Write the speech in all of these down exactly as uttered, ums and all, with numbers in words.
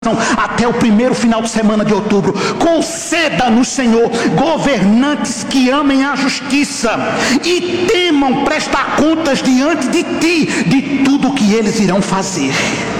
até o primeiro final de semana de outubro. Conceda-nos, Senhor, governantes que amem a justiça e temam prestar contas diante de Ti de tudo que eles irão fazer.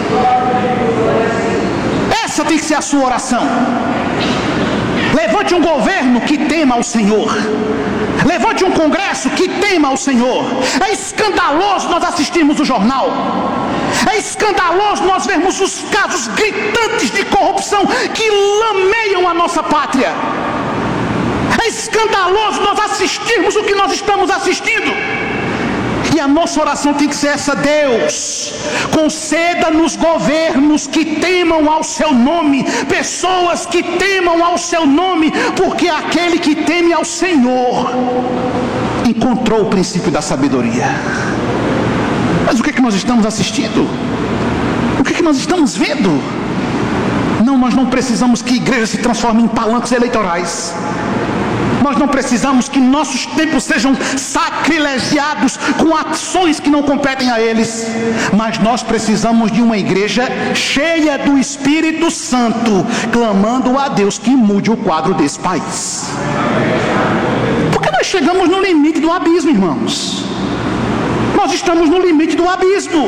Essa tem que ser a sua oração. Levante um governo que tema ao Senhor. Levante um congresso que tema ao Senhor. É escandaloso nós assistirmos o jornal. É escandaloso nós vermos os casos gritantes de corrupção que lameiam a nossa pátria. É escandaloso nós assistirmos o que nós estamos assistindo. E a nossa oração tem que ser essa: Deus, conceda-nos governos que temam ao Seu nome, pessoas que temam ao Seu nome, porque aquele que teme ao Senhor encontrou o princípio da sabedoria. Mas o que é que nós estamos assistindo? O que é que nós estamos vendo? Não, nós não precisamos que a igreja se transforme em palanques eleitorais. Nós não precisamos que nossos tempos sejam sacrilegiados com ações que não competem a eles. Mas nós precisamos de uma igreja cheia do Espírito Santo, clamando a Deus que mude o quadro desse país. Porque nós chegamos no limite do abismo, irmãos. Nós estamos no limite do abismo.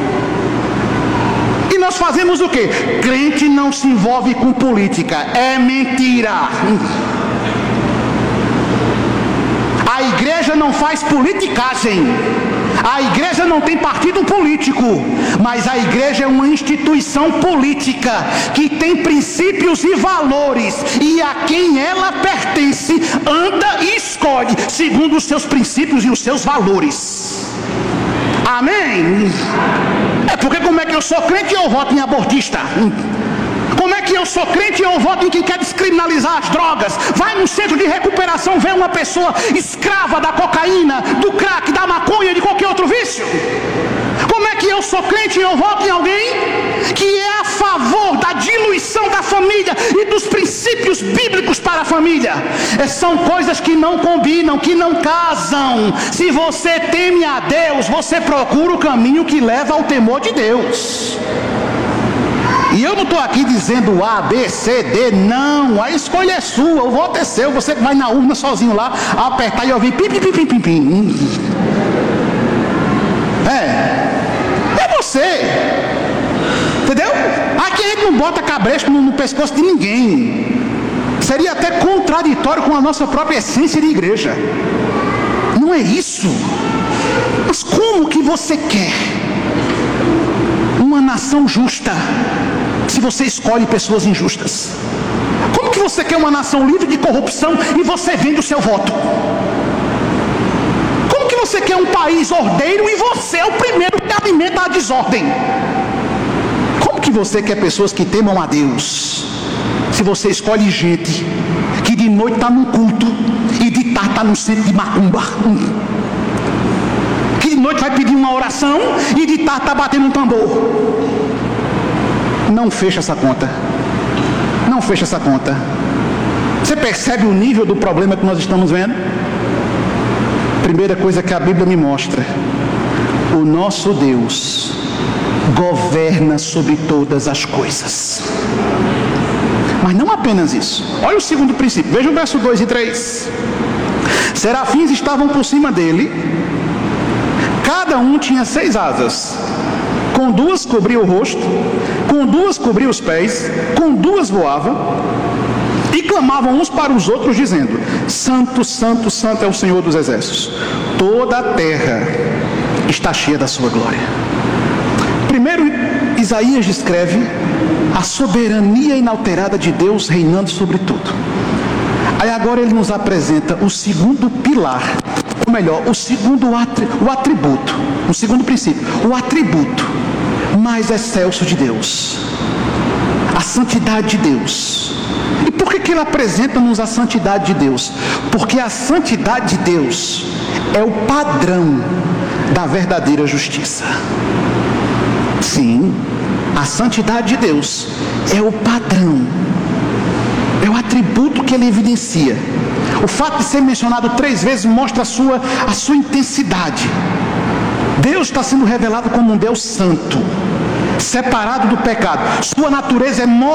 E nós fazemos o quê? Crente não se envolve com política. É mentira. A igreja não faz politicagem. A igreja não tem partido político. Mas a igreja é uma instituição política que tem princípios e valores, e a quem ela pertence anda e escolhe segundo os seus princípios e os seus valores. Amém? É porque como é que eu sou crente e eu voto em abortista? Como é que eu sou crente e eu voto em quem quer descriminalizar as drogas? Vai no centro de recuperação ver uma pessoa escrava da cocaína, do crack, da maconha, de qualquer outro vício? Como é que eu sou crente e eu voto em alguém que é a favor da diluição da família e dos princípios bíblicos para a família? É, são coisas que não combinam, que não casam. Se você teme a Deus, você procura o caminho que leva ao temor de Deus. E eu não estou aqui dizendo A, B, C, D, não. A escolha é sua, o voto é seu. Você vai na urna sozinho lá, apertar e ouvir pim, pim, pim, pim, pim, pim. É, é você. Entendeu? Aqui a gente não bota cabresto no, no pescoço de ninguém. Seria até contraditório com a nossa própria essência de igreja. Não é isso. Mas como que você quer uma nação justa se você escolhe pessoas injustas? Como que você quer uma nação livre de corrupção e você vende o seu voto? Como que você quer um país ordeiro e você é o primeiro que alimenta a desordem? Como que você quer pessoas que temam a Deus se você escolhe gente que de noite está num culto e de tarde está no centro de macumba? Que de noite vai pedir uma oração e de tarde está batendo um tambor? Não fecha essa conta. Não fecha essa conta. Você percebe o nível do problema que nós estamos vendo? Primeira coisa que a Bíblia me mostra: o nosso Deus governa sobre todas as coisas. Mas não apenas isso. Olha o segundo princípio. Veja o verso dois e três. Serafins estavam por cima dele. Cada um tinha seis asas. Com duas cobria o rosto, com duas cobria os pés, com duas voava, e clamavam uns para os outros, dizendo: Santo, Santo, Santo é o Senhor dos Exércitos. Toda a terra está cheia da sua glória. Primeiro, Isaías descreve a soberania inalterada de Deus reinando sobre tudo. Aí agora ele nos apresenta o segundo pilar, ou melhor, o segundo o atributo, o segundo princípio, o atributo mais excelso de Deus, a santidade de Deus. E por que que ele apresenta-nos a santidade de Deus? Porque a santidade de Deus é o padrão da verdadeira justiça. Sim, a santidade de Deus é o padrão, é o atributo que ele evidencia. O fato de ser mencionado três vezes mostra a sua, a sua intensidade. Deus está sendo revelado como um Deus santo. separado do pecado. Sua natureza é